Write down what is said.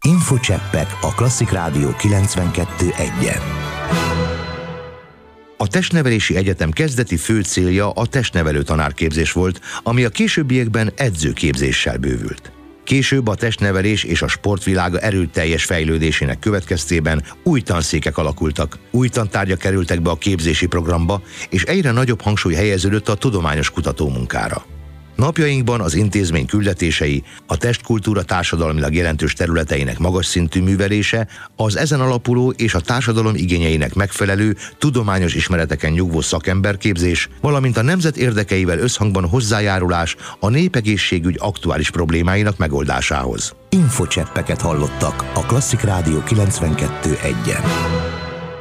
Infocseppek a Klasszik Rádió 92.1-en. A Testnevelési Egyetem kezdeti fő célja a testnevelő tanárképzés volt, ami a későbbiekben edzőképzéssel bővült. Később a testnevelés és a sportvilága erőteljes fejlődésének következtében új tanszékek alakultak, új tantárgyak kerültek be a képzési programba, és egyre nagyobb hangsúly helyeződött a tudományos kutatómunkára. Napjainkban az intézmény küldetései, a testkultúra társadalmilag jelentős területeinek magas szintű művelése, az ezen alapuló és a társadalom igényeinek megfelelő, tudományos ismereteken nyugvó szakemberképzés, valamint a nemzet érdekeivel összhangban hozzájárulás a népegészségügy aktuális problémáinak megoldásához. Infocseppeket hallottak a Klasszik Rádió 92.1-en.